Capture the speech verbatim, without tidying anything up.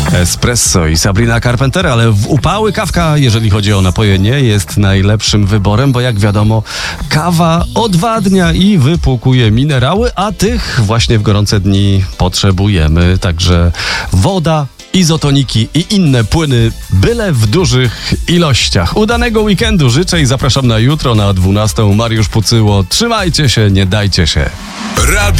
Espresso i Sabrina Carpenter, ale w upały kawka, jeżeli chodzi o napoje, nie jest najlepszym wyborem, bo jak wiadomo, kawa odwadnia i wypłukuje minerały, a tych właśnie w gorące dni potrzebujemy. Także woda, izotoniki i inne płyny, byle w dużych ilościach. Udanego weekendu życzę i zapraszam na jutro na dwunastą. Mariusz Pucyło. Trzymajcie się, nie dajcie się. Radio